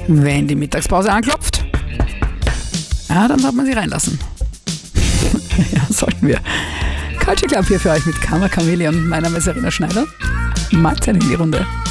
Wenn die Mittagspause anklopft, ja, dann sollte man sie reinlassen. Ja, sollten wir. Culture Club hier für euch mit Karma Chameleon. Mein Name ist Arina Schneider. Mahlzeit in die Runde.